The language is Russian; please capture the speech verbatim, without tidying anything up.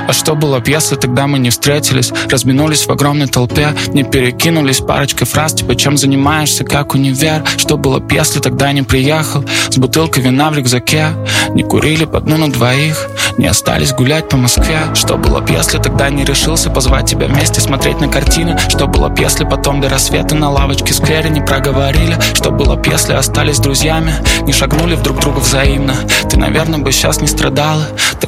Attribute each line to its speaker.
Speaker 1: А что было б, если тогда мы не встретились, разминулись в огромной толпе, не перекинулись парочкой фраз, типа чем занимаешься, как универ? Что было б, если тогда не приехал с бутылкой вина в рюкзаке, не курили по дну на двоих, не остались гулять по Москве? Что было б, если тогда не решился позвать тебя вместе смотреть на картины? Что было б, если потом до рассвета на лавочке в сквере не проговорили? Что было б, если остались друзьями, не шагнули в друг друга взаимно? Ты, наверное, бы сейчас не страдала,